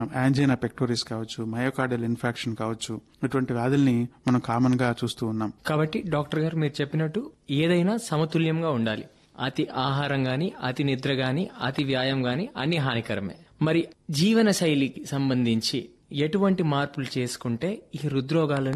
Angina pectoris కావచ్చు, myocardial infarction కావచ్చు, ఇటువంటి వ్యాధుల్ని మనం కామన్ గా చూస్తూ ఉన్నాం. కాబట్టి డాక్టర్ గారు మీరు చెప్పినట్టు ఏదైనా సమతుల్యంగా ఉండాలి. అతి ఆహారం గాని, అతి నిద్ర గాని, అతి వ్యాయామం గాని అన్ని హానికరమే. మరి జీవన శైలికి సంబంధించి ఎటువంటి మార్పులు చేసుకుంటే ఈ హృద్రోగాలను